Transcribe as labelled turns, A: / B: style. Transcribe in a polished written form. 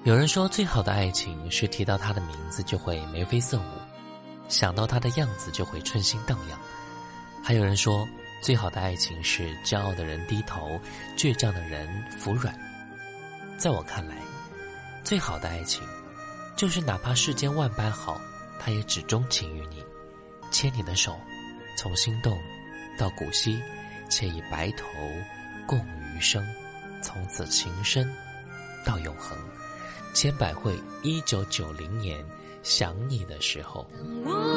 A: 有人说最好的爱情是提到他的名字就会眉飞色舞，想到他的样子就会春心荡漾。还有人说最好的爱情是骄傲的人低头，倔强的人服软。在我看来，最好的爱情就是哪怕世间万般好，他也只钟情于你，牵你的手，从心动到古稀，且以白头共余生，从此情深到永恒。千百惠1990年想你的时候。